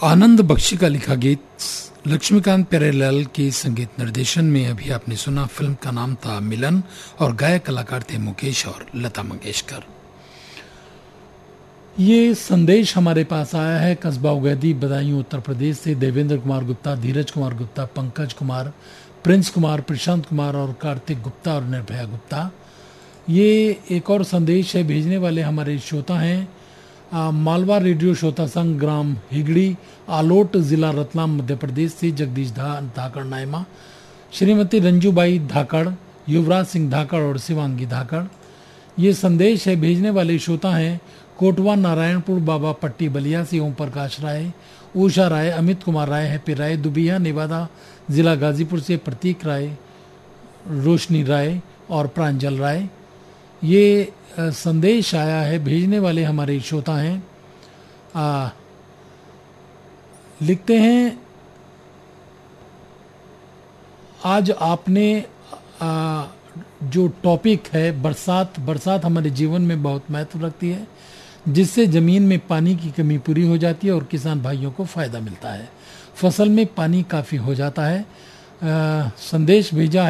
आनंद बख्शी का लिखा गीत लक्ष्मीकांत प्यारेलाल के संगीत निर्देशन में अभी आपने सुना। फिल्म का नाम था मिलन और गायक कलाकार थे मुकेश और लता मंगेशकर। ये संदेश हमारे पास आया है कस्बा उगैदी बदायूं उत्तर प्रदेश से। देवेंद्र कुमार गुप्ता, धीरज कुमार गुप्ता, पंकज कुमार, प्रिंस कुमार, प्रशांत कुमार और कार्तिक गुप्ता और निर्भया गुप्ता। ये एक और संदेश है। भेजने वाले हमारे श्रोता हैं मालवा रेडियो श्रोता संघ, ग्राम हिगड़ी, आलोट, जिला रतलाम, मध्य प्रदेश से जगदीश धाकड़ नायमा, श्रीमती रंजूबाई धाकड़, युवराज सिंह धाकड़ और शिवांगी धाकड़। ये संदेश है। भेजने वाले श्रोता हैं कोटवा नारायणपुर, बाबा पट्टी बलिया से ओम प्रकाश राय, उषा राय, अमित कुमार राय, हैप्पी राय, दुबिया नेवादा, जिला गाजीपुर से प्रतीक राय, रोशनी राय और प्रांजल राय। ये संदेश आया है। भेजने वाले हमारे श्रोता हैं लिखते हैं आज आपने जो टॉपिक है बरसात हमारे जीवन में बहुत महत्व रखती है, जिससे ज़मीन में पानी की कमी पूरी हो जाती है और किसान भाइयों को फ़ायदा मिलता है। फसल में पानी काफ़ी हो जाता है। संदेश भेजा है